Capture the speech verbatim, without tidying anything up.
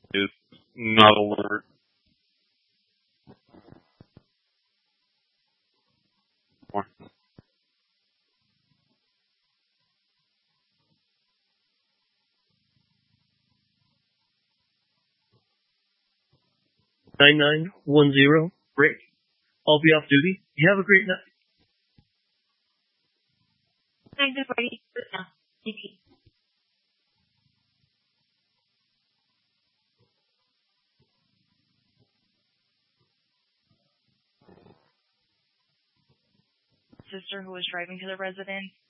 is not alert. nine nine one zero, break. I'll be off duty. You have a great night. nine two forty, now. D P. Sister who was driving to the residence